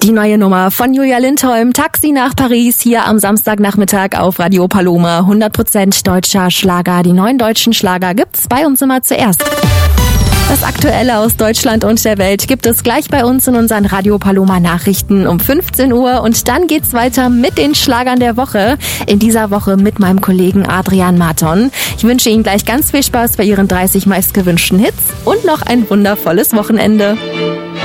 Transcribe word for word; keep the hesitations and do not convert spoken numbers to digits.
Die neue Nummer von Julia Lindholm, Taxi nach Paris, hier am Samstagnachmittag auf Radio Paloma. hundert Prozent deutscher Schlager. Die neuen deutschen Schlager gibt's bei uns immer zuerst. Das Aktuelle aus Deutschland und der Welt gibt es gleich bei uns in unseren Radio Paloma Nachrichten um fünfzehn Uhr. Und dann geht's weiter mit den Schlagern der Woche. In dieser Woche mit meinem Kollegen Adrian Marton. Ich wünsche Ihnen gleich ganz viel Spaß bei Ihren dreißig meistgewünschten Hits und noch ein wundervolles Wochenende.